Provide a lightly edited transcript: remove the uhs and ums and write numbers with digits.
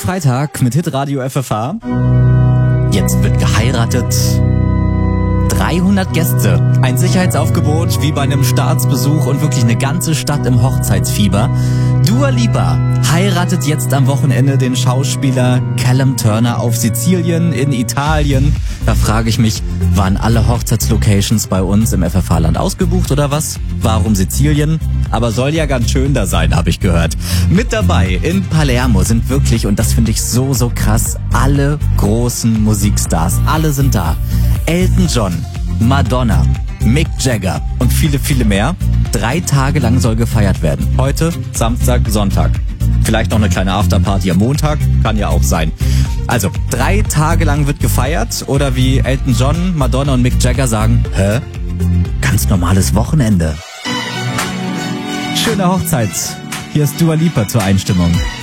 Freitag mit Hitradio FFH. Jetzt wird geheiratet. 300 Gäste, ein Sicherheitsaufgebot wie bei einem Staatsbesuch und wirklich eine ganze Stadt im Hochzeitsfieber. Dua Lipa heiratet jetzt am Wochenende den Schauspieler Callum Turner auf Sizilien in Italien. Da frage ich mich, waren alle Hochzeitslocations bei uns im FFH-Land ausgebucht oder was? Warum Sizilien? Aber soll ja ganz schön da sein, habe ich gehört. Mit dabei in Palermo sind wirklich, und das finde ich so krass, alle großen Musikstars. Alle sind da. Elton John, Madonna, Mick Jagger und viele mehr. 3 Tage lang soll gefeiert werden. Heute, Samstag, Sonntag. Vielleicht noch eine kleine Afterparty am Montag, kann ja auch sein. Also, 3 Tage lang wird gefeiert oder wie Elton John, Madonna und Mick Jagger sagen, ganz normales Wochenende. Schöne Hochzeit. Hier ist Dua Lipa zur Einstimmung.